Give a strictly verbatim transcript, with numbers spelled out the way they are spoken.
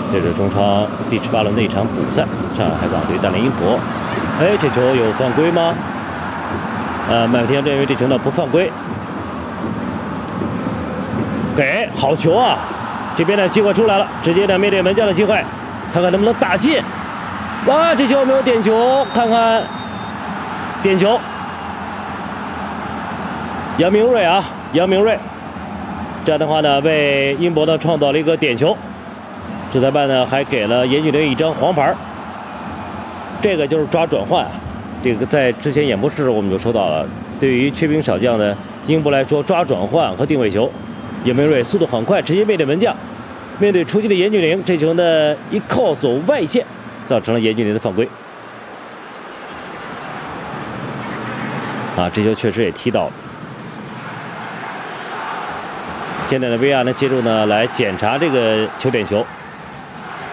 这是中超第十八轮的一场补赛，上海港对大连英博。哎，这球有犯规吗？呃，麦克廷认为这球呢不犯规。给好球啊！这边的机会出来了，直接呢面对门将的机会，看看能不能打进。哇，这球没有点球，看看点球。杨明瑞啊，杨明瑞，这样的话呢，为英博呢创造了一个点球。主裁判呢还给了严俊凌一张黄牌，这个就是抓转换。这个在之前演播室我们就说到了，对于缺兵少将的英博来说，抓转换和定位球，严明瑞速度很快，直接面对门将，面对出击的严俊凌，这球呢一扣走外线，造成了严俊凌的犯规。啊，这球确实也踢到了。现在呢 ，V R 呢介入呢来检查这个球点球。